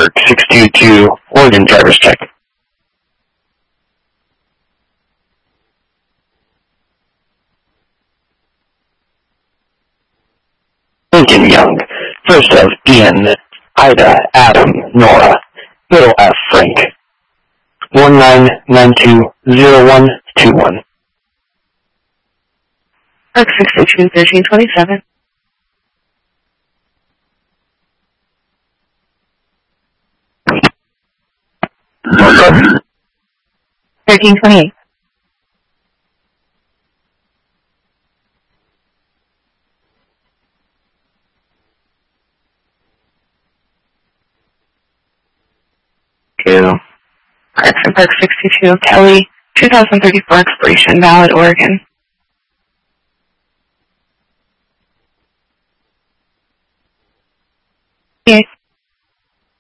Park 622, Oregon driver's check. Lincoln Young, first of Ian, Ida, Adam, Nora, little F. Frank. 19920121. Park 622, 1327. 1328. Park 62, Kelly, 2034 expiration, valid, Oregon. Okay.